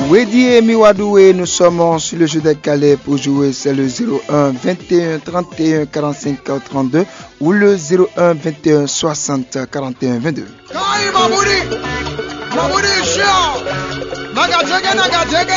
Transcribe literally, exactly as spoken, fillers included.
Wedi et Miwadoué, nous sommes sur le jeu des Calais pour jouer, c'est le zéro un vingt et un trente et un quarante-cinq trente-deux ou le zéro un vingt et un soixante quarante et un vingt-deux.